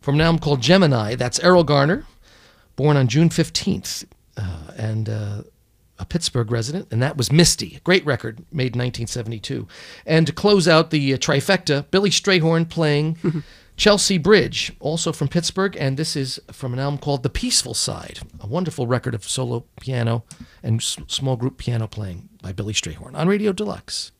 from an album called Gemini. That's Errol Garner, born on June 15th, and a Pittsburgh resident, and that was Misty, a great record made in 1972. And to close out the trifecta, Billy Strayhorn playing Chelsea Bridge, also from Pittsburgh, and this is from an album called The Peaceful Side, a wonderful record of solo piano and small group piano playing by Billy Strayhorn on Radio Deluxe.